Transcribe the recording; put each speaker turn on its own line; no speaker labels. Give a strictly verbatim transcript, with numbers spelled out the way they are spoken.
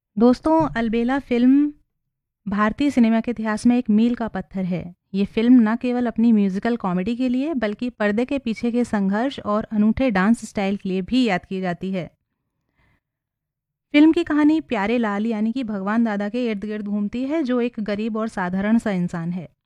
दोस्तों, अलबेला फ़िल्म भारतीय सिनेमा के इतिहास में एक मील का पत्थर है। ये फ़िल्म न केवल अपनी म्यूज़िकल कॉमेडी के लिए, बल्कि पर्दे के पीछे के संघर्ष और अनूठे डांस स्टाइल के लिए भी याद की जाती है। फ़िल्म की कहानी प्यारे लाल यानी कि भगवान दादा के इर्द-गिर्द घूमती है, जो एक गरीब और साधारण सा इंसान है।